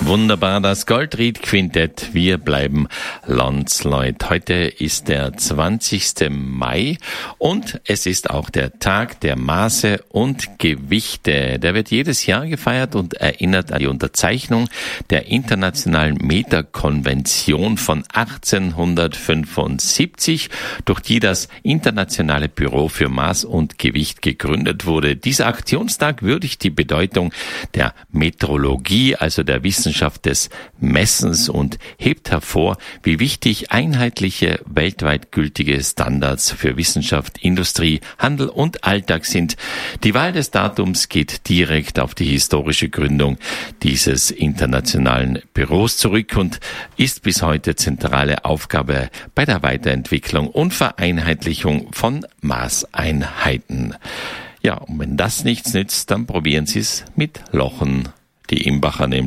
Wunderbar, das Goldried-Quintett. Wir bleiben Landsleut. Heute ist der 20. Mai und es ist auch der Tag der Maße und Gewichte. Der wird jedes Jahr gefeiert und erinnert an die Unterzeichnung der Internationalen Meterkonvention von 1875, durch die das Internationale Büro für Maß und Gewicht gegründet wurde. Dieser Aktionstag würdigt die Bedeutung der Metrologie, also der Wissenschaft des Messens, und hebt hervor, wie wichtig einheitliche, weltweit gültige Standards für Wissenschaft, Industrie, Handel und Alltag sind. Die Wahl des Datums geht direkt auf die historische Gründung dieses internationalen Büros zurück und ist bis heute zentrale Aufgabe bei der Weiterentwicklung und Vereinheitlichung von Maßeinheiten. Ja, und wenn das nichts nützt, dann probieren Sie es mit Lochen. Die Imbacher nehmen